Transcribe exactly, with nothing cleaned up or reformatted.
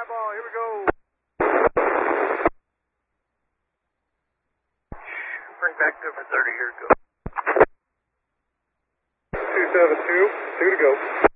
ball, here we go. Bring back good for thirty, here we go. two seven two, two to go.